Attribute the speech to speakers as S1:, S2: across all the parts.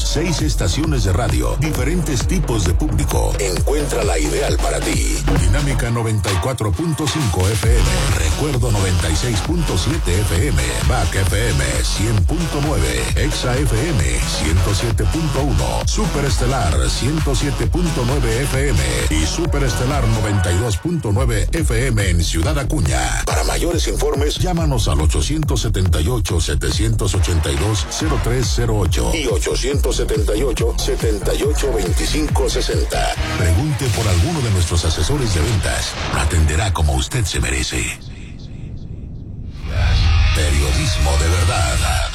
S1: 6 estaciones de radio, diferentes tipos de público. Encuentra la ideal para ti. Dinámica 94.5 FM, Recuerdo 96.7 FM, Back FM 100.9, Exa FM 107.1, Superestelar 107.9 FM y Superestelar 92.9 FM en Ciudad Acuña. Para mayores informes, llámanos al 878-782-0308 y 878-782560. Pregunte por alguno de nuestros asesores de ventas. Atenderá como usted se merece. Periodismo de verdad.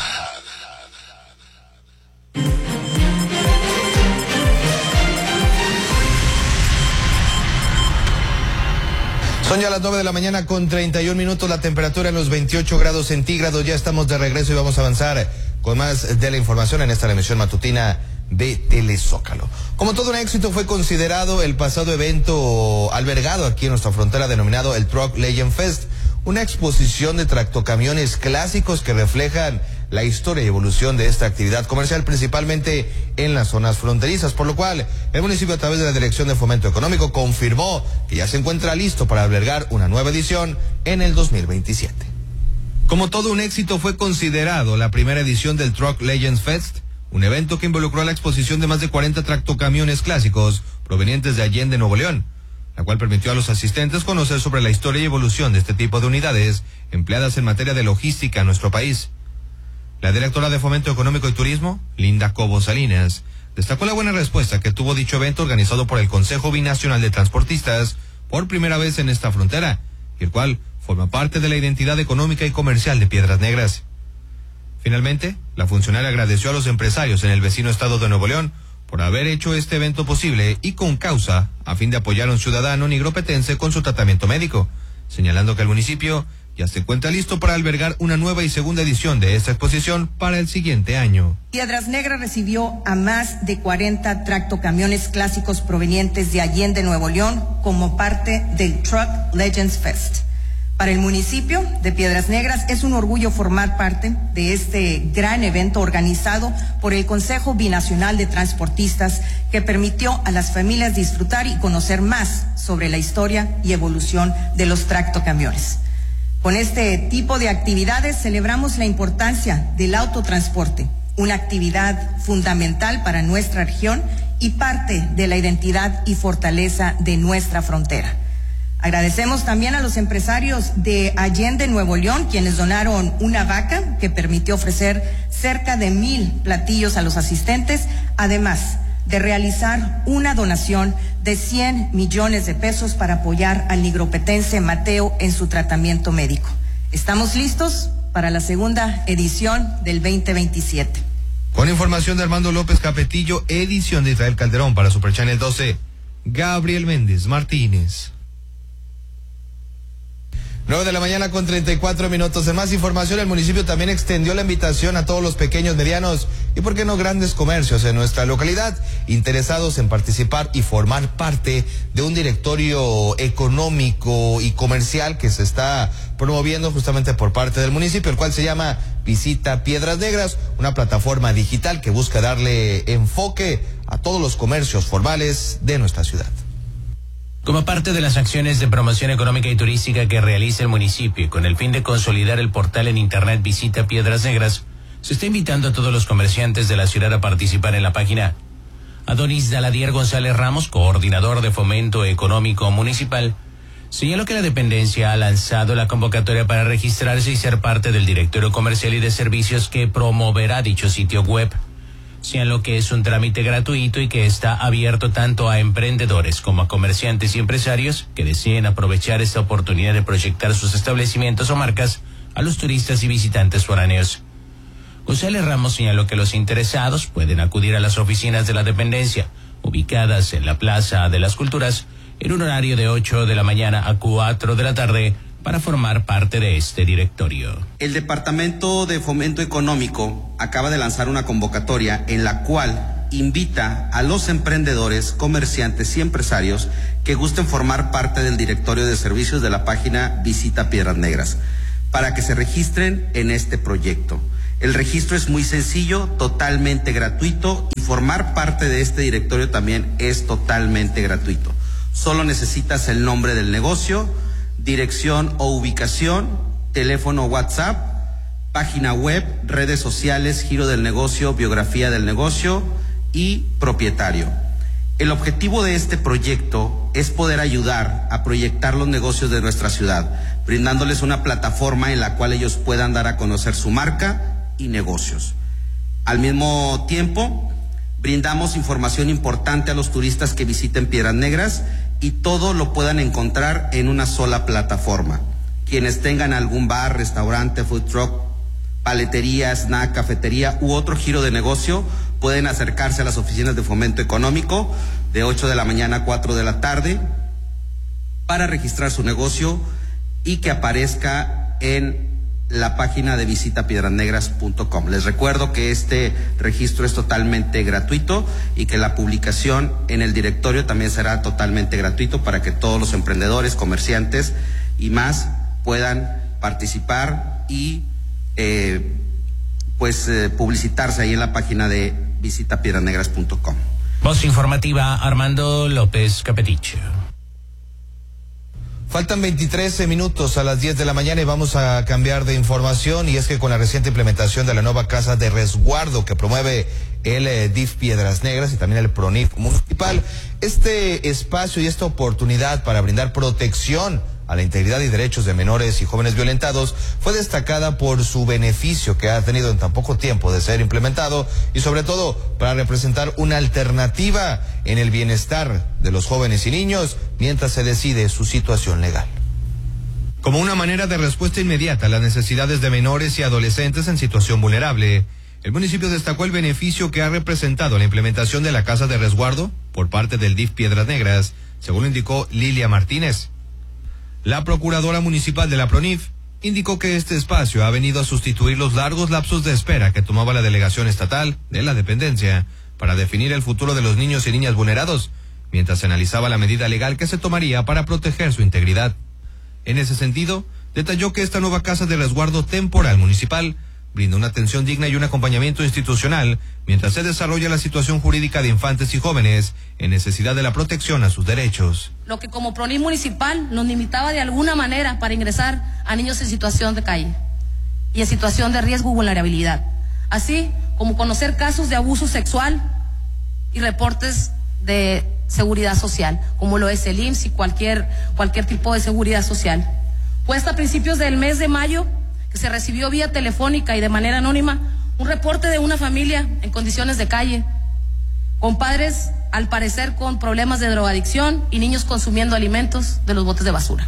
S2: Son ya las 9 de la mañana con 31 minutos, la temperatura en los 28 grados centígrados. Ya estamos de regreso y vamos a avanzar con más de la información en esta emisión matutina de Telezócalo. Como todo un éxito, fue considerado el pasado evento albergado aquí en nuestra frontera denominado el Truck Legend Fest, una exposición de tractocamiones clásicos que reflejan la historia y evolución de esta actividad comercial, principalmente en las zonas fronterizas, por lo cual el municipio, a través de la Dirección de Fomento Económico, confirmó que ya se encuentra listo para albergar una nueva edición en el 2027. Como todo un éxito, fue considerado la primera edición del Truck Legends Fest, un evento que involucró la exposición de más de 40 tractocamiones clásicos provenientes de Allende, Nuevo León, la cual permitió a los asistentes conocer sobre la historia y evolución de este tipo de unidades empleadas en materia de logística en nuestro país. La directora de Fomento Económico y Turismo, Linda Cobo Salinas, destacó la buena respuesta que tuvo dicho evento organizado por el Consejo Binacional de Transportistas por primera vez en esta frontera, y el cual forma parte de la identidad económica y comercial de Piedras Negras. Finalmente, la funcionaria agradeció a los empresarios en el vecino estado de Nuevo León por haber hecho este evento posible y con causa a fin de apoyar a un ciudadano nigropetense con su tratamiento médico, señalando que el municipio ya se encuentra listo para albergar una nueva y segunda edición de esta exposición para el siguiente año.
S3: Piedras Negras recibió a más de 40 tractocamiones clásicos provenientes de Allende, Nuevo León, como parte del Truck Legends Fest. Para el municipio de Piedras Negras es un orgullo formar parte de este gran evento organizado por el Consejo Binacional de Transportistas, que permitió a las familias disfrutar y conocer más sobre la historia y evolución de los tractocamiones. Con este tipo de actividades celebramos la importancia del autotransporte, una actividad fundamental para nuestra región y parte de la identidad y fortaleza de nuestra frontera. Agradecemos también a los empresarios de Allende, Nuevo León, quienes donaron una vaca que permitió ofrecer cerca de 1,000 platillos a los asistentes, además de realizar una donación de 100 millones de pesos para apoyar al nigropetense Mateo en su tratamiento médico. Estamos listos para la segunda edición del 2027.
S2: Con información de Armando López Capetillo, edición de Israel Calderón para Super Channel 12, Gabriel Méndez Martínez. 9 de la mañana con 34 minutos. En más información, el municipio también extendió la invitación a todos los pequeños, medianos y, por qué no, grandes comercios en nuestra localidad interesados en participar y formar parte de un directorio económico y comercial que se está promoviendo justamente por parte del municipio, el cual se llama Visita Piedras Negras, una plataforma digital que busca darle enfoque a todos los comercios formales de nuestra ciudad.
S4: Como parte de las acciones de promoción económica y turística que realiza el municipio con el fin de consolidar el portal en internet Visita Piedras Negras, se está invitando a todos los comerciantes de la ciudad a participar en la página. Adonis Daladier González Ramos, coordinador de Fomento Económico Municipal, señaló que la dependencia ha lanzado la convocatoria para registrarse y ser parte del directorio comercial y de servicios que promoverá dicho sitio web. Señaló que es un trámite gratuito y que está abierto tanto a emprendedores como a comerciantes y empresarios que deseen aprovechar esta oportunidad de proyectar sus establecimientos o marcas a los turistas y visitantes foráneos. González Ramos señaló que los interesados pueden acudir a las oficinas de la dependencia, ubicadas en la Plaza de las Culturas, en un horario de 8 de la mañana a 4 de la tarde, para formar parte de este directorio.
S5: El Departamento de Fomento Económico acaba de lanzar una convocatoria en la cual invita a los emprendedores, comerciantes y empresarios que gusten formar parte del directorio de servicios de la página Visita Piedras Negras, para que se registren en este proyecto. El registro es muy sencillo, totalmente gratuito y formar parte de este directorio también es totalmente gratuito. Solo necesitas el nombre del negocio, dirección o ubicación, teléfono WhatsApp, página web, redes sociales, giro del negocio, biografía del negocio y propietario. El objetivo de este proyecto es poder ayudar a proyectar los negocios de nuestra ciudad, brindándoles una plataforma en la cual ellos puedan dar a conocer su marca y negocios. Al mismo tiempo, brindamos información importante a los turistas que visiten Piedras Negras y todo lo puedan encontrar en una sola plataforma. Quienes tengan algún bar, restaurante, food truck, paletería, snack, cafetería u otro giro de negocio pueden acercarse a las oficinas de Fomento Económico de 8 de la mañana a 4 de la tarde para registrar su negocio y que aparezca en la página de visitapiedrasnegras.com. Les recuerdo que este registro es totalmente gratuito y que la publicación en el directorio también será totalmente gratuito para que todos los emprendedores, comerciantes y más puedan participar y publicitarse ahí en la página de visitapiedrasnegras.com.
S4: Voz informativa, Armando López Capeticho.
S2: Faltan 23 minutos a las 10 de la mañana y vamos a cambiar de información, y es que con la reciente implementación de la nueva casa de resguardo que promueve el DIF Piedras Negras y también el PRONIF municipal, este espacio y esta oportunidad para brindar protección a la integridad y derechos de menores y jóvenes violentados fue destacada por su beneficio que ha tenido en tan poco tiempo de ser implementado y sobre todo para representar una alternativa en el bienestar de los jóvenes y niños mientras se decide su situación legal. Como una manera de respuesta inmediata a las necesidades de menores y adolescentes en situación vulnerable, el municipio destacó el beneficio que ha representado la implementación de la casa de resguardo por parte del DIF Piedras Negras, según lo indicó Lilia Martínez. La procuradora municipal de la PRONIF indicó que este espacio ha venido a sustituir los largos lapsos de espera que tomaba la delegación estatal de la dependencia para definir el futuro de los niños y niñas vulnerados, mientras se analizaba la medida legal que se tomaría para proteger su integridad. En ese sentido, detalló que esta nueva casa de resguardo temporal municipal brinda una atención digna y un acompañamiento institucional mientras se desarrolla la situación jurídica de infantes y jóvenes en necesidad de la protección a sus derechos.
S6: Lo que como PRONIF municipal nos limitaba de alguna manera para ingresar a niños en situación de calle y en situación de riesgo y vulnerabilidad, así como conocer casos de abuso sexual y reportes de seguridad social, como lo es el IMSS y cualquier tipo de seguridad social. Fue hasta principios del mes de mayo que se recibió vía telefónica y de manera anónima un reporte de una familia en condiciones de calle, con padres al parecer con problemas de drogadicción y niños consumiendo alimentos de los botes de basura.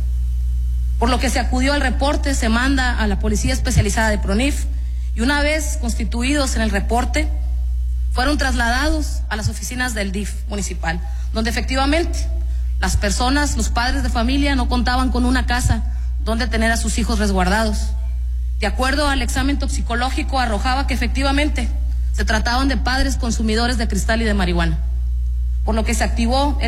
S6: Por lo que se acudió al reporte, se manda a la Policía Especializada de PRONIF y una vez constituidos en el reporte, fueron trasladados a las oficinas del DIF municipal, donde efectivamente las personas, los padres de familia no contaban con una casa donde tener a sus hijos resguardados. De acuerdo al examen toxicológico, arrojaba que efectivamente se trataban de padres consumidores de cristal y de marihuana, por lo que se activó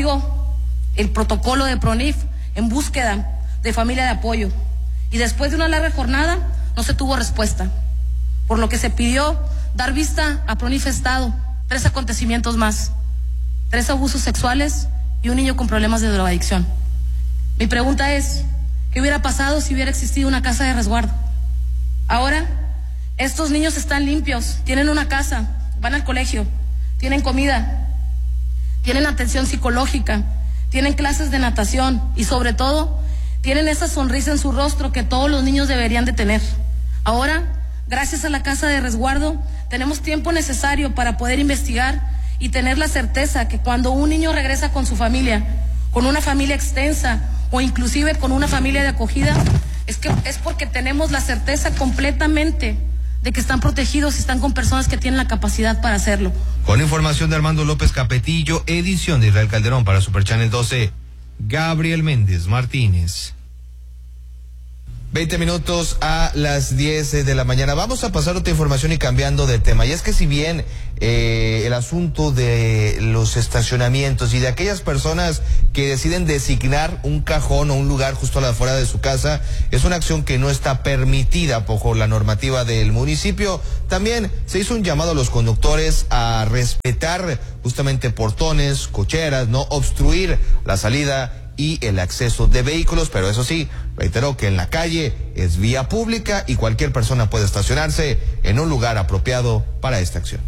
S6: el protocolo de PRONIF en búsqueda de familia de apoyo, y después de una larga jornada no se tuvo respuesta, por lo que se pidió dar vista a PRONIF Estado, 3 acontecimientos más, 3 abusos sexuales y un niño con problemas de drogadicción. Mi pregunta es, ¿qué hubiera pasado si hubiera existido una casa de resguardo? Ahora, estos niños están limpios, tienen una casa, van al colegio, tienen comida, tienen atención psicológica, tienen clases de natación y sobre todo, tienen esa sonrisa en su rostro que todos los niños deberían de tener. Ahora, gracias a la casa de resguardo, tenemos tiempo necesario para poder investigar y tener la certeza que cuando un niño regresa con su familia, con una familia extensa o inclusive con una familia de acogida, es porque tenemos la certeza completamente de que están protegidos y están con personas que tienen la capacidad para hacerlo.
S2: Con información de Armando López Capetillo, edición de Israel Calderón para Super Channel 12, Gabriel Méndez Martínez. 20 minutos a las 10 de la mañana. Vamos a pasar otra información y cambiando de tema. Y es que si bien el asunto de los estacionamientos y de aquellas personas que deciden designar un cajón o un lugar justo a la afuera de su casa, es una acción que no está permitida bajo la normativa del municipio, también se hizo un llamado a los conductores a respetar justamente portones, cocheras, no obstruir la salida y el acceso de vehículos, pero eso sí, reiteró que en la calle es vía pública y cualquier persona puede estacionarse en un lugar apropiado para esta acción.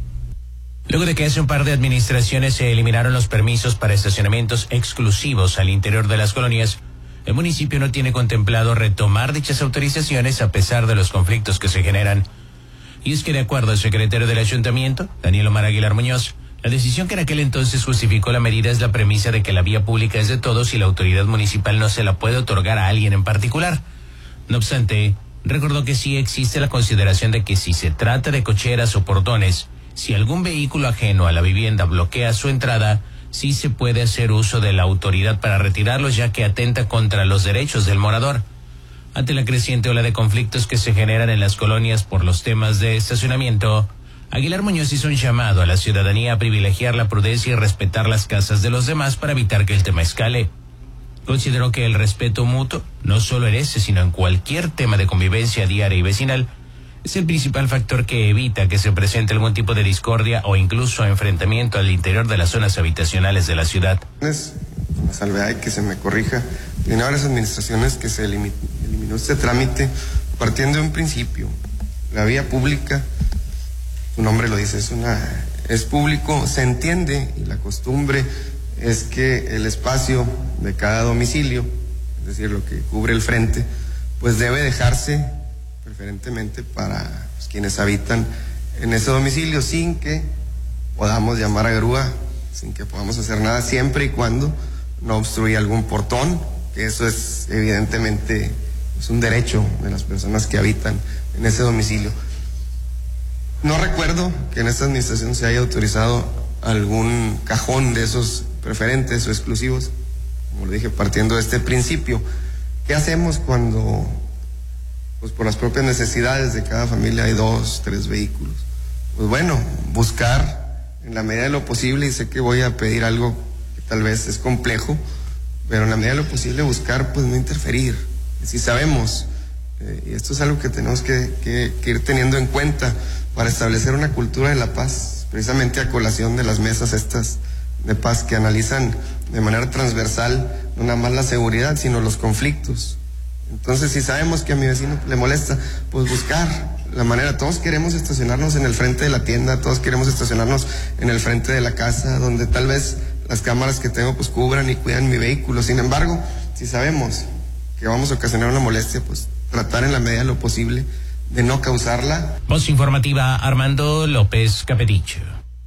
S4: Luego de que hace un par de administraciones se eliminaron los permisos para estacionamientos exclusivos al interior de las colonias, el municipio no tiene contemplado retomar dichas autorizaciones a pesar de los conflictos que se generan. Y es que de acuerdo al secretario del ayuntamiento, Daniel Omar Aguilar Muñoz, la decisión que en aquel entonces justificó la medida es la premisa de que la vía pública es de todos y la autoridad municipal no se la puede otorgar a alguien en particular. No obstante, recordó que sí existe la consideración de que si se trata de cocheras o portones, si algún vehículo ajeno a la vivienda bloquea su entrada, sí se puede hacer uso de la autoridad para retirarlos, ya que atenta contra los derechos del morador. Ante la creciente ola de conflictos que se generan en las colonias por los temas de estacionamiento, Aguilar Muñoz hizo un llamado a la ciudadanía a privilegiar la prudencia y respetar las casas de los demás para evitar que el tema escale. Consideró que el respeto mutuo, no solo en ese, sino en cualquier tema de convivencia diaria y vecinal, es el principal factor que evita que se presente algún tipo de discordia o incluso enfrentamiento al interior de las zonas habitacionales de la ciudad.
S7: La salvedad y que se me corrija, en varias administraciones que se eliminó este trámite partiendo de un principio. La vía pública, su nombre lo dice, es público, se entiende, y la costumbre es que el espacio de cada domicilio, es decir, lo que cubre el frente, pues debe dejarse preferentemente para quienes habitan en ese domicilio, sin que podamos llamar a grúa, sin que podamos hacer nada, siempre y cuando no obstruya algún portón, que eso es evidentemente es un derecho de las personas que habitan en ese domicilio. No recuerdo que en esta administración se haya autorizado algún cajón de esos preferentes o exclusivos, como lo dije, partiendo de este principio. ¿Qué hacemos cuando, pues por las propias necesidades de cada familia hay 2, 3 vehículos? Pues bueno, buscar en la medida de lo posible, y sé que voy a pedir algo que tal vez es complejo, pero en la medida de lo posible buscar, pues no interferir. Si sabemos, y esto es algo que tenemos que ir teniendo en cuenta para establecer una cultura de la paz, precisamente a colación de las mesas estas de paz que analizan de manera transversal no nada más la seguridad, sino los conflictos. Entonces, si sabemos que a mi vecino le molesta, pues buscar la manera. Todos queremos estacionarnos en el frente de la tienda, todos queremos estacionarnos en el frente de la casa, donde tal vez las cámaras que tengo pues cubran y cuidan mi vehículo. Sin embargo, si sabemos que vamos a ocasionar una molestia, pues tratar en la medida de lo posible de no causarla.
S4: Voz informativa, Armando López Capedicho.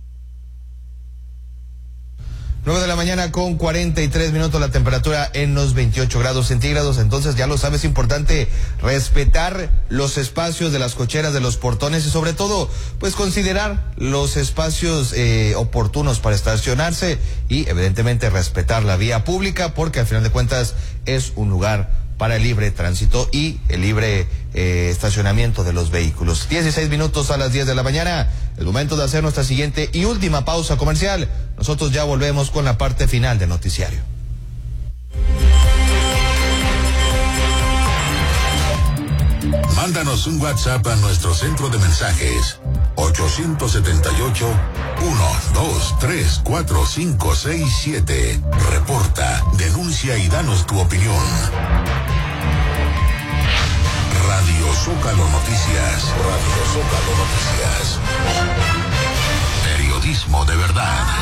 S2: 9 de la mañana con 43 minutos, la temperatura en los 28 grados centígrados. Entonces ya lo sabes, es importante respetar los espacios de las cocheras, de los portones y sobre todo pues considerar los espacios oportunos para estacionarse y evidentemente respetar la vía pública, porque al final de cuentas es un lugar para el libre tránsito y el libre estacionamiento de los vehículos. 16 minutos a las 10 de la mañana, el momento de hacer nuestra siguiente y última pausa comercial. Nosotros ya volvemos con la parte final del noticiario.
S1: Mándanos un WhatsApp a nuestro centro de mensajes 878-123-4567. Reporta, denuncia y danos tu opinión. Radio Zócalo Noticias. Radio Zócalo Noticias. Periodismo de verdad.